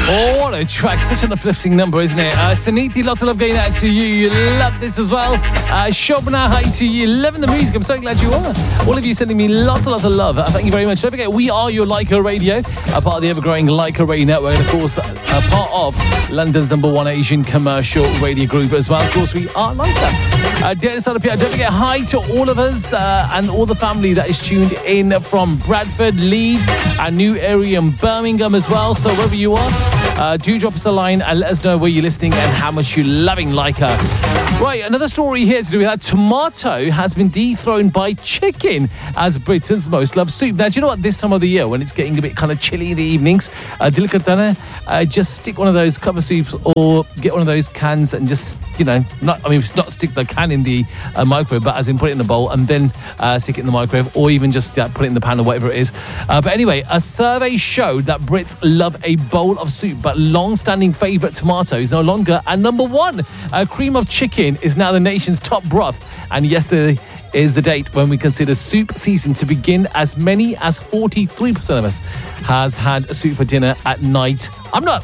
Oh, what a track. Such an uplifting number, isn't it? Suniti, lots of love going out to you. You love this as well. Shobna, hi to you. Loving the music. I'm so glad you are. All of you sending me lots of love. Thank you very much. Don't forget, we are your Leica Radio, a part of the ever-growing Leica Radio Network, and of course, a part of London's #1 Asian commercial radio group as well. Of course, we are Leica. Don't forget, hi to all of us and all the family that is tuned in from Bradford, Leeds, a new area in Birmingham as well. So wherever you are, do drop us a line and let us know where you're listening and how much you're loving Leica. Right, another story here to do with that. Tomato has been dethroned by chicken as Britain's most loved soup. Now, do you know what? This time of the year, when it's getting a bit kind of chilly in the evenings, dil karta hai, just stick one of those cup of soups or get one of those cans and just, not stick the can in the microwave, but as in put it in the bowl and then stick it in the microwave, or even just put it in the pan or whatever it is. But anyway, a survey showed that Brits love a bowl of soup, but long-standing favourite tomato is no longer at #1. Cream of chicken is now the nation's top broth, and yesterday is the date when we consider soup season to begin. As many as 43% of us has had soup for dinner at night. I don't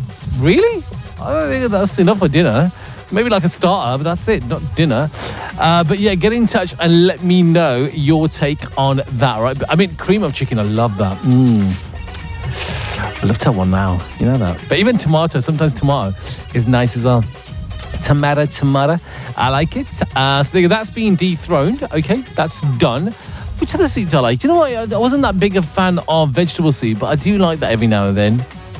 think that's enough for dinner. Maybe like a starter, but that's it, not dinner. But yeah, get in touch and let me know your take on that, right? I mean, cream of chicken, I love that. I love that one now, you know that. But even sometimes tomato is nice as well. Tomato, I like it. So that's been dethroned. Okay, that's done. Which other soups I like? You know what? I wasn't that big a fan of vegetable soup, but I do like that every now and then.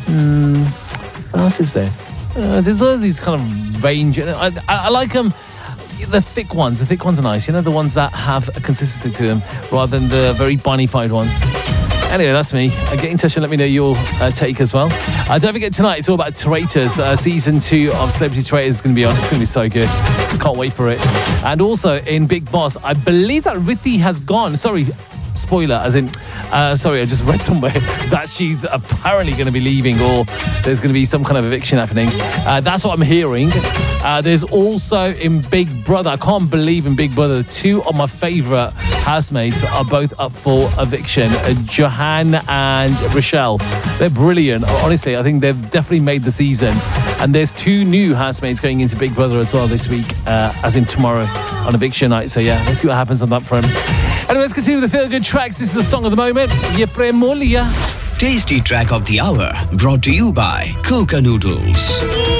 What else is there? There's all these kind of range. I like them. The thick ones. The thick ones are nice. You know, the ones that have a consistency to them rather than the very bonified ones. Anyway, that's me. Get in touch and let me know your take as well. Don't forget, tonight it's all about Traitors. Season 2 of Celebrity Traitors is going to be on. It's going to be so good. Just can't wait for it. And also in Big Boss, I believe that Rithi has gone. Sorry, spoiler, as in, I just read somewhere that she's apparently going to be leaving, or there's going to be some kind of eviction happening. That's what I'm hearing. There's also in Big Brother, I can't believe in Big Brother, 2 of my favourite housemates are both up for eviction, Johan and Rochelle. They're brilliant. Honestly, I think they've definitely made the season. And there's 2 new housemates going into Big Brother as well this week, as in tomorrow on eviction night. So yeah, let's see what happens on that front. Anyway, let's continue with the feel-good tracks. This is the song of the moment, Ye Premolia. Tasty track of the hour, brought to you by Coca Noodles.